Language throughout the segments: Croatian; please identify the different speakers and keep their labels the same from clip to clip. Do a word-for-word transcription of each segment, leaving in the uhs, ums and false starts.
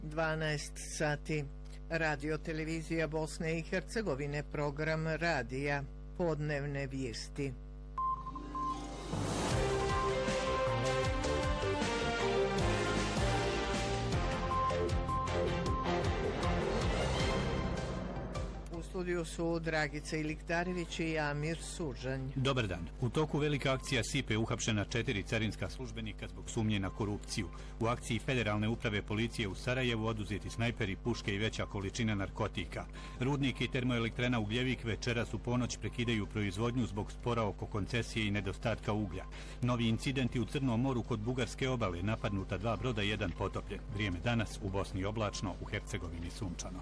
Speaker 1: dvanaest sati. Radio televizija Bosne i Hercegovine, program radija, podnevne vijesti. U studiju su Dragica Iliktarević i Amir Sužanj.
Speaker 2: Dobar dan. U toku velike akcije S I P E uhapšena četiri carinska službenika zbog sumnje na korupciju. U akciji Federalne uprave policije u Sarajevu oduzeti snajperi, puške i veća količina narkotika. Rudnik i termoelektrana Ugljevik večeras u ponoć prekidaju proizvodnju zbog spora oko koncesije i nedostatka uglja. Novi incidenti u Crnom moru kod Bugarske obale, napadnuta dva broda, jedan potopljen. Vrijeme danas u Bosni oblačno, u Hercegovini sunčano.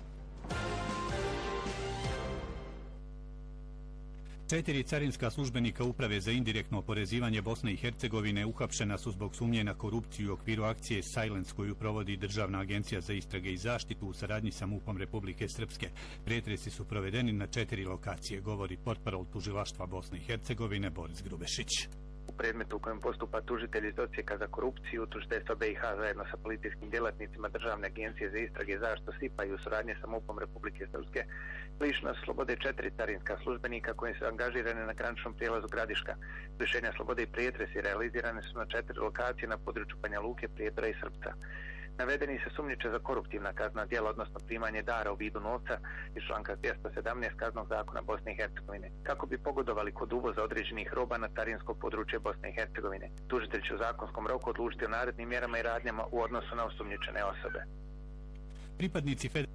Speaker 2: Četiri carinska službenika Uprave za indirektno oporezivanje Bosne i Hercegovine uhapšena su zbog sumnje na korupciju u okviru akcije Silence koju provodi Državna agencija za istrage i zaštitu u saradnji sa MUP-om Republike Srpske. Pretresi su provedeni na četiri lokacije, govori portparol tužilaštva Bosne i Hercegovine Boris Grubešić.
Speaker 3: U predmetu u kojem postupa tužitelj iz odsjeka za korupciju, tužiteljstva B i H zajedno sa policijskim djelatnicima Državne agencije za istrage i zaštitu S I P A i u suradnji sa MUP-om Republike Srpske lišena su slobode četiri carinska službenika koji su angažirani na graničnom prijelazu Gradiška. Lišenja slobode i prijetresi realizirane su na četiri lokacije na području Banja Luke, Prijedora i Srpca. Navedeni se sumnjiče za koruptivna kaznena djela, odnosno primanje dara u vidu novca iz članka dvjesto sedamnaest Kaznenog zakona Bosne i Hercegovine, kako bi pogodovali kod uvoza određenih roba na carinsko područje Bosne i Hercegovine. Tužitelj će u zakonskom roku odlučiti o narednim mjerama i radnjama u odnosu na osumnjičene osobe.
Speaker 2: Pripadnici Fed...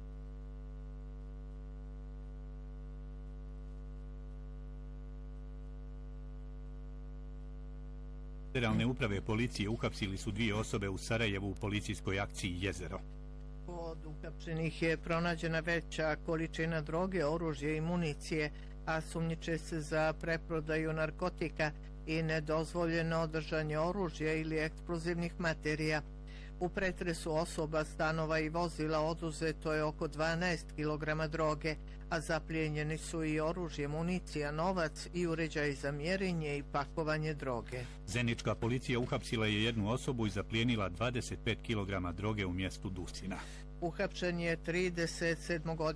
Speaker 2: Federalne uprave policije uhapsili su dvije osobe u Sarajevu u policijskoj akciji Jezero.
Speaker 1: Od uhapšenih je pronađena veća količina droge, oružja i municije, a sumnjiče se za preprodaju narkotika i nedozvoljeno držanje oružja ili eksplozivnih materija. U pretresu osoba, stanova i vozila oduzeto je oko dvanaest kilograma droge, a zaplijenjeni su i oružje, municija, novac i uređaj za mjerenje i pakovanje droge.
Speaker 2: Zenička policija uhapsila je jednu osobu i zaplijenila dvadeset pet kilograma droge u mjestu Dusina.
Speaker 1: Uhapšen je trideset sedmogodišnji